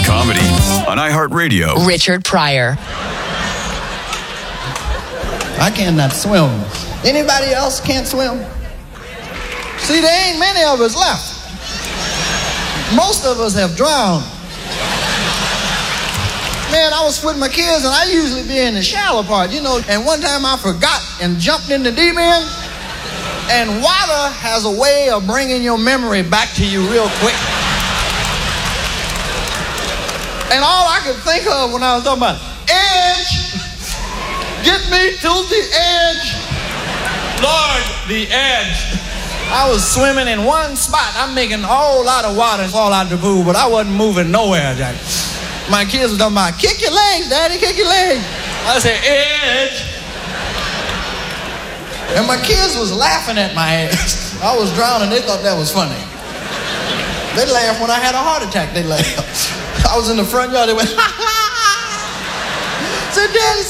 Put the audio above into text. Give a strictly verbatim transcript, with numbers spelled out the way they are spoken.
comedy on iHeartRadio. Richard Pryor. I cannot swim. Anybody else can't swim? See, there ain't many of us left. Most of us have drowned. Man, I was with my kids, and I usually be in the shallow part, you know. And one time I forgot and jumped in the deep end. And water has a way of bringing your memory back to you real quick. And all I could think of when I was talking about edge, get me to the edge. Lord, the edge. I was swimming in one spot. I'm making a whole lot of water fall out the pool, but I wasn't moving nowhere, Jack. My kids were talking about, kick your legs, Daddy, kick your legs. I said, edge. And my kids was laughing at my ass. I was drowning. They thought that was funny. They laughed when I had a heart attack. They laughed. I was in the front yard. They went, ha ha ha. Said, Daddy,